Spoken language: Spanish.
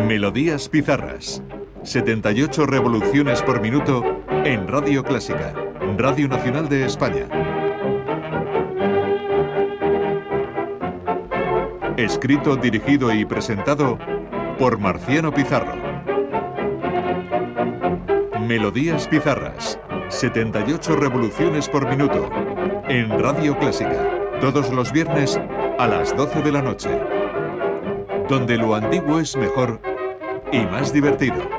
Melodías Pizarras. 78 revoluciones por minuto en Radio Clásica, Radio Nacional de España. Escrito, dirigido y presentado por Marciano Pizarro. Melodías Pizarras. 78 revoluciones por minuto en Radio Clásica. Todos los viernes a las 12 de la noche. Donde lo antiguo es mejor y más divertido.